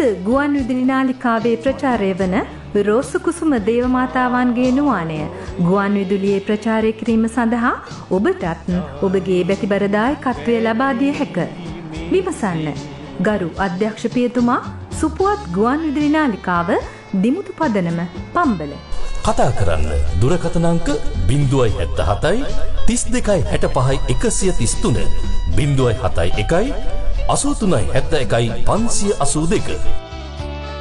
ගුවන් විදුලි නාලිකාවේ ප්‍රචාරය වන රෝස කුසුම දේවමාතාවන්ගේ නුවාණය ගුවන් විදුලියේ ප්‍රචාරය කිරීම සඳහා ඔබටත් ඔබගේ බැතිබරදායකත්වය ලබා දිය හැක. විමසන්න. ගරු අධ්‍යක්ෂ පියතුමා, සුපුවත් ගුවන් විදුලි නාලිකාව, දිමුතු පදනම, පම්බල. කතා කරන්න දුරකථන අංක 077 32 65 133 071 83 71 582